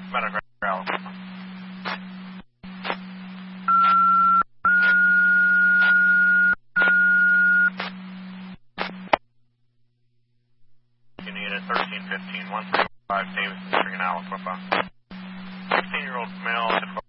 Medical Alabama. Unit 1315, 135 Davidson Street in Aliquippa. 16-year-old male,